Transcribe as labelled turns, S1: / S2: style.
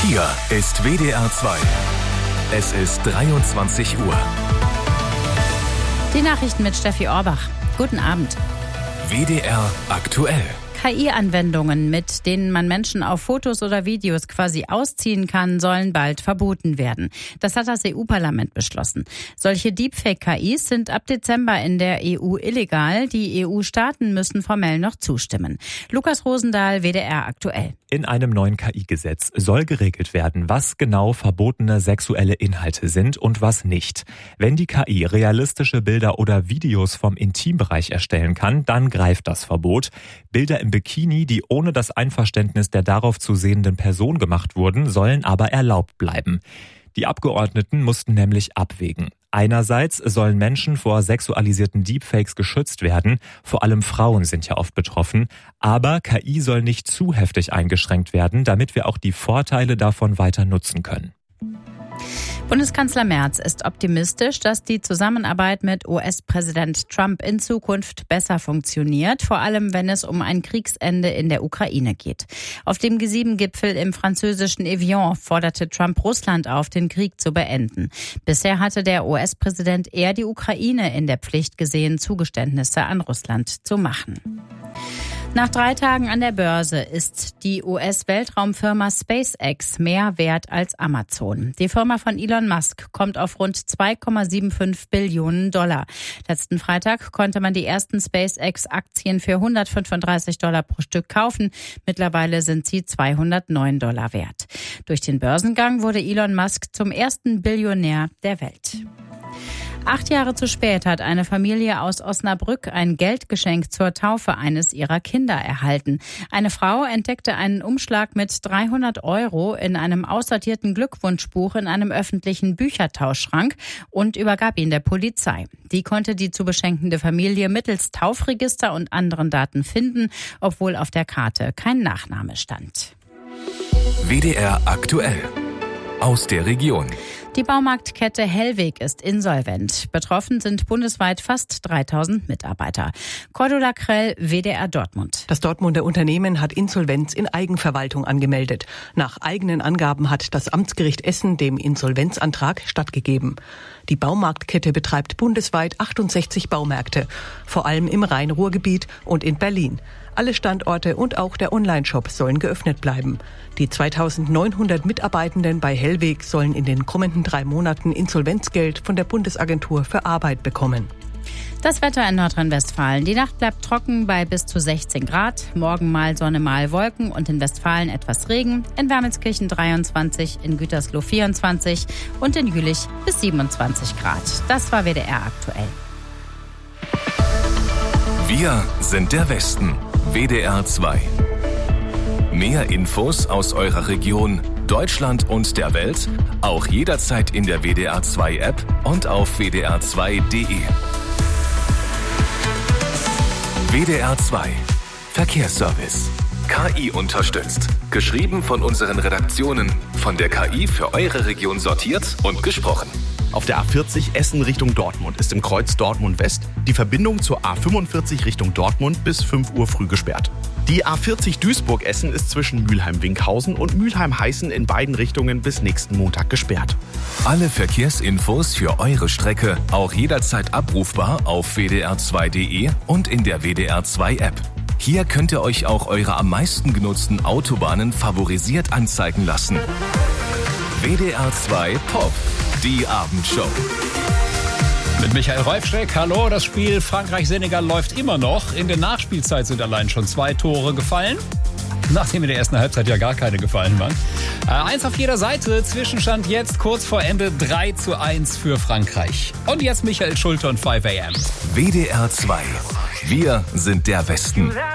S1: Hier ist WDR 2. Es ist 23 Uhr.
S2: Die Nachrichten mit Steffi Orbach. Guten Abend.
S1: WDR aktuell.
S2: KI-Anwendungen, mit denen man Menschen auf Fotos oder Videos quasi ausziehen kann, sollen bald verboten werden. Das hat das EU-Parlament beschlossen. Solche Deepfake-KIs sind ab Dezember in der EU illegal. Die EU-Staaten müssen formell noch zustimmen. Lukas Rosendahl, WDR aktuell.
S3: In einem neuen KI-Gesetz soll geregelt werden, was genau verbotene sexuelle Inhalte sind und was nicht. Wenn die KI realistische Bilder oder Videos vom Intimbereich erstellen kann, dann greift das Verbot. Bilder im Bikini, die ohne das Einverständnis der darauf zu sehenden Person gemacht wurden, sollen aber erlaubt bleiben. Die Abgeordneten mussten nämlich abwägen. Einerseits sollen Menschen vor sexualisierten Deepfakes geschützt werden, vor allem Frauen sind ja oft betroffen, aber KI soll nicht zu heftig eingeschränkt werden, damit wir auch die Vorteile davon weiter nutzen können.
S2: Bundeskanzler Merz ist optimistisch, dass die Zusammenarbeit mit US-Präsident Trump in Zukunft besser funktioniert, vor allem wenn es um ein Kriegsende in der Ukraine geht. Auf dem G7-Gipfel im französischen Evian forderte Trump Russland auf, den Krieg zu beenden. Bisher hatte der US-Präsident eher die Ukraine in der Pflicht gesehen, Zugeständnisse an Russland zu machen. Nach 3 Tagen an der Börse ist die US-Weltraumfirma SpaceX mehr wert als Amazon. Die Firma von Elon Musk kommt auf rund 2,75 Billionen $. Letzten Freitag konnte man die ersten SpaceX-Aktien für $135 pro Stück kaufen. Mittlerweile sind sie $209 wert. Durch den Börsengang wurde Elon Musk zum ersten Billionär der Welt. 8 Jahre zu spät hat eine Familie aus Osnabrück ein Geldgeschenk zur Taufe eines ihrer Kinder erhalten. Eine Frau entdeckte einen Umschlag mit 300 € in einem aussortierten Glückwunschbuch in einem öffentlichen Büchertauschschrank und übergab ihn der Polizei. Die konnte die zu beschenkende Familie mittels Taufregister und anderen Daten finden, obwohl auf der Karte kein Nachname stand.
S1: WDR aktuell. Aus der Region.
S2: Die Baumarktkette Hellweg ist insolvent. Betroffen sind bundesweit fast 3000 Mitarbeiter. Cordula Krell, WDR Dortmund.
S4: Das Dortmunder Unternehmen hat Insolvenz in Eigenverwaltung angemeldet. Nach eigenen Angaben hat das Amtsgericht Essen dem Insolvenzantrag stattgegeben. Die Baumarktkette betreibt bundesweit 68 Baumärkte, vor allem im Rhein-Ruhr-Gebiet und in Berlin. Alle Standorte und auch der Onlineshop sollen geöffnet bleiben. Die 2900 Mitarbeitenden bei Hellweg sollen in den kommenden 3 Monaten Insolvenzgeld von der Bundesagentur für Arbeit bekommen.
S2: Das Wetter in Nordrhein-Westfalen. Die Nacht bleibt trocken bei bis zu 16 Grad. Morgen mal Sonne, mal Wolken und in Westfalen etwas Regen. In Wermelskirchen 23, in Gütersloh 24 und in Jülich bis 27 Grad. Das war WDR aktuell.
S1: Wir sind der Westen. WDR 2. Mehr Infos aus eurer Region, Deutschland und der Welt, auch jederzeit in der WDR 2 App und auf wdr2.de. WDR 2. Verkehrsservice. KI unterstützt. Geschrieben von unseren Redaktionen. Von der KI für eure Region sortiert und gesprochen.
S5: Auf der A40 Essen Richtung Dortmund ist im Kreuz Dortmund West die Verbindung zur A45 Richtung Dortmund bis 5 Uhr früh gesperrt. Die A40 Duisburg-Essen ist zwischen Mülheim-Winkhausen und Mülheim-Heißen in beiden Richtungen bis nächsten Montag gesperrt.
S1: Alle Verkehrsinfos für eure Strecke auch jederzeit abrufbar auf wdr2.de und in der WDR 2 App. Hier könnt ihr euch auch eure am meisten genutzten Autobahnen favorisiert anzeigen lassen. WDR 2 Pop. Die Abendshow.
S6: Mit Michael Reufschreck, hallo, das Spiel Frankreich-Senegal läuft immer noch. In der Nachspielzeit sind allein schon 2 Tore gefallen, nachdem in der ersten Halbzeit ja gar keine gefallen waren. 1 auf jeder Seite, Zwischenstand jetzt kurz vor Ende 3:1 für Frankreich. Und jetzt Michael Schulte und 5 AM.
S1: WDR 2. Wir sind der Westen.